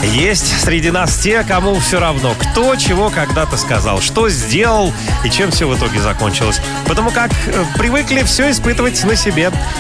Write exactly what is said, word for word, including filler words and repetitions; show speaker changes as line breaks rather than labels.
Есть среди нас те, кому все равно, кто чего когда-то сказал, что сделал и чем все в итоге закончилось. Потому как э, привыкли все испытывать на себе.